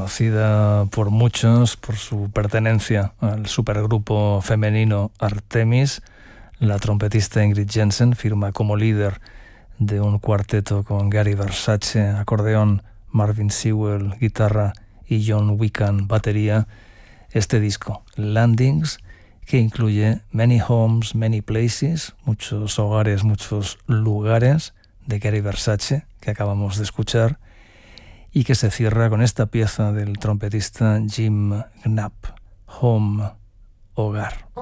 conocida por muchos por su pertenencia al supergrupo femenino Artemis. La trompetista Ingrid Jensen firma como líder de un cuarteto con Gary Versace, acordeón, Marvin Sewell, guitarra y John Wiccan, batería, este disco, Landings, que incluye Many Homes, Many Places, muchos hogares, muchos lugares, de Gary Versace, que acabamos de escuchar, y que se cierra con esta pieza del trompetista Jim Knapp, Home, Hogar.